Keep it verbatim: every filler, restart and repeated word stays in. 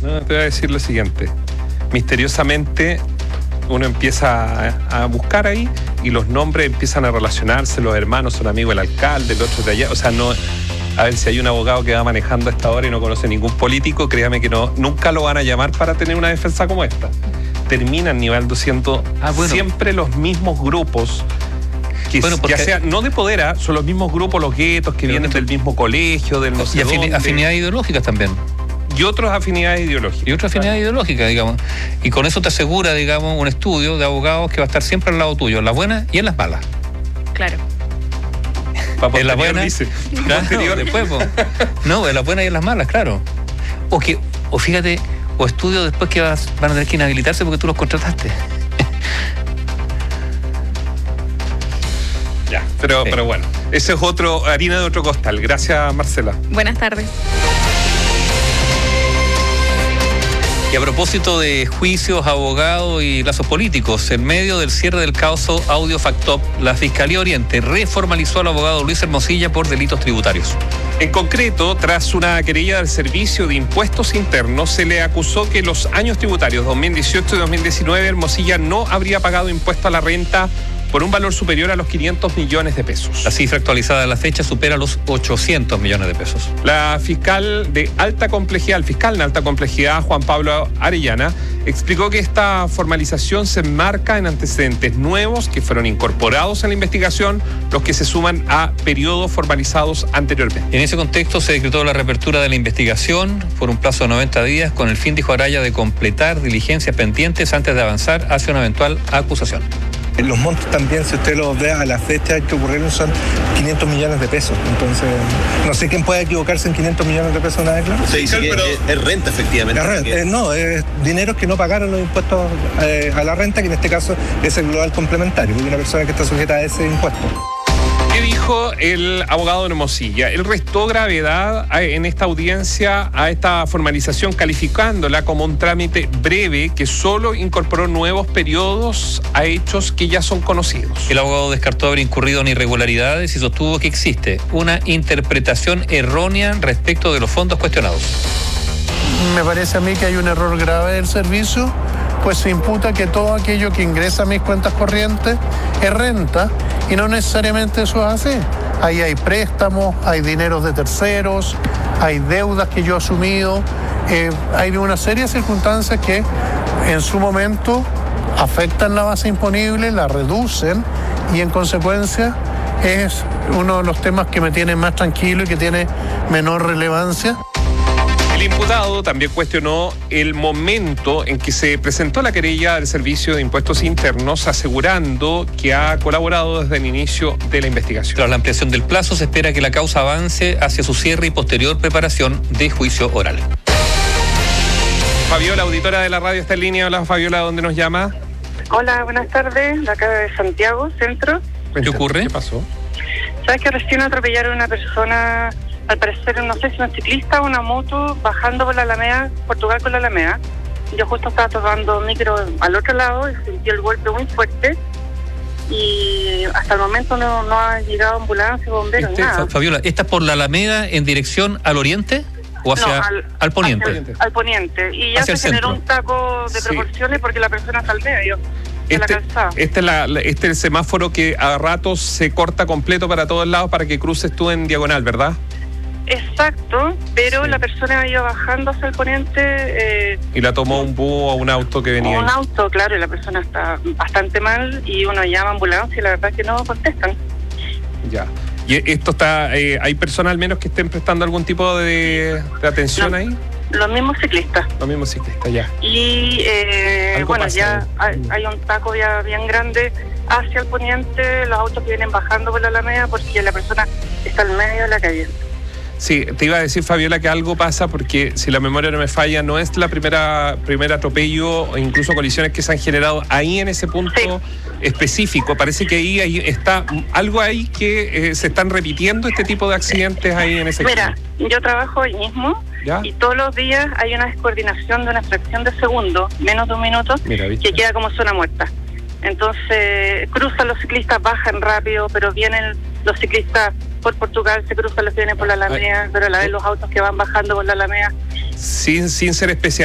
No, te voy a decir lo siguiente. Misteriosamente uno empieza a, a buscar ahí y los nombres empiezan a relacionarse, los hermanos son amigos del alcalde, el otro de allá, o sea, no... A ver, si hay un abogado que va manejando a esta hora y no conoce ningún político, créame que no, nunca lo van a llamar para tener una defensa como esta. Terminan, Nivaldo, siendo ah, bueno. siempre los mismos grupos, que bueno, ya sea, no de poder, ¿eh? Son los mismos grupos, los guetos, que vienen del mismo colegio, del no sé y afin dónde. afinidades ideológicas también. Y otras afinidades ideológicas. Y otras afinidades claro. ideológicas, digamos. Y con eso te asegura, digamos, un estudio de abogados que va a estar siempre al lado tuyo, en las buenas y en las malas. Claro. En la buena, dice. Claro, después, po. No, en las buenas y en las malas, claro. O que, o fíjate, o estudios después que vas, van a tener que inhabilitarse porque tú los contrataste. Ya, pero, sí. pero bueno, ese es otro, harina de otro costal. Gracias, Marcela. Buenas tardes. Y a propósito de juicios, abogados y lazos políticos, en medio del cierre del caso Audio Factop, la Fiscalía Oriente reformalizó al abogado Luis Hermosilla por delitos tributarios. En concreto, tras una querella del Servicio de Impuestos Internos, se le acusó que los años tributarios dos mil dieciocho y dos mil diecinueve Hermosilla no habría pagado impuesto a la renta por un valor superior a los quinientos millones de pesos. La cifra actualizada a la fecha supera los ochocientos millones de pesos. La fiscal de alta complejidad, el fiscal de alta complejidad, Juan Pablo Arellana, explicó que esta formalización se enmarca en antecedentes nuevos que fueron incorporados en la investigación, los que se suman a periodos formalizados anteriormente. En ese contexto se decretó la reapertura de la investigación por un plazo de noventa días con el fin, dijo Araya, de completar diligencias pendientes antes de avanzar hacia una eventual acusación. Los montos también, si usted los ve a la fecha que ocurrieron, son quinientos millones de pesos. Entonces, no sé quién puede equivocarse en quinientos millones de pesos, nada claro. Se dice que pero es, es renta, efectivamente. Es renta, eh, no, es dinero que no pagaron los impuestos eh, a la renta, que en este caso es el global complementario, de una persona que está sujeta a ese impuesto. ¿Qué dijo el abogado Hermosilla? Él restó gravedad en esta audiencia a esta formalización, calificándola como un trámite breve que solo incorporó nuevos periodos a hechos que ya son conocidos. El abogado descartó haber incurrido en irregularidades y sostuvo que existe una interpretación errónea respecto de los fondos cuestionados. Me parece a mí que hay un error grave del servicio, pues se imputa que todo aquello que ingresa a mis cuentas corrientes es renta y no necesariamente eso es así. Ahí hay préstamos, hay dineros de terceros, hay deudas que yo he asumido, eh, hay una serie de circunstancias que en su momento afectan la base imponible, la reducen y en consecuencia es uno de los temas que me tiene más tranquilo y que tiene menor relevancia. El imputado también cuestionó el momento en que se presentó la querella del Servicio de Impuestos Internos, asegurando que ha colaborado desde el inicio de la investigación. Tras la ampliación del plazo, se espera que la causa avance hacia su cierre y posterior preparación de juicio oral. Fabiola, auditora de la radio, está en línea. Hola, Fabiola, ¿dónde nos llama? Hola, buenas tardes, de acá de Santiago, centro. ¿Qué ocurre? ¿Qué pasó? ¿Sabes que recién atropellaron a una persona, al parecer, no sé si una ciclista o una moto, bajando por la Alameda, Portugal con la Alameda? Yo justo estaba tomando micro al otro lado y sentí el golpe muy fuerte y hasta el momento no, no ha llegado ambulancia, bomberos, este, nada. Fabiola, ¿esta es por la Alameda en dirección al oriente o hacia no, al, al poniente? Hacia, al poniente. Y ya hacia se generó un taco de sí. proporciones porque la persona está al medio. Este, este, es la, este es el semáforo que a ratos se corta completo para todos lados para que cruces tú en diagonal, ¿verdad? Exacto, pero sí. La persona iba bajando hacia el poniente. Eh, y la tomó un búho o un auto que venía. Un ahí. auto, claro, y la persona está bastante mal y uno llama a ambulancia y la verdad es que no contestan. Ya. ¿Y esto está, eh, hay personas al menos que estén prestando algún tipo de, de atención no. ahí? Los mismos ciclistas. Los mismos ciclistas, ya. Y eh, bueno, pasa, ya ¿eh? hay, hay un taco ya bien grande hacia el poniente, los autos que vienen bajando por la Alameda porque la persona está al medio de la calle. Sí, te iba a decir, Fabiola, que algo pasa porque, si la memoria no me falla, no es la primera primer atropello o incluso colisiones que se han generado ahí en ese punto sí. específico. Parece que ahí, ahí está algo ahí que eh, se están repitiendo este tipo de accidentes ahí en ese Mira, campo. Yo trabajo ahí mismo. ¿Ya? Y todos los días hay una descoordinación de una fracción de segundo, menos de un minuto, Mira, que queda como zona muerta. Entonces, cruzan los ciclistas, bajan rápido, pero vienen los ciclistas por Portugal, se cruzan los que vienen por la Alameda, pero a la vez los autos que van bajando por la Alameda. Sin, sin ser especial.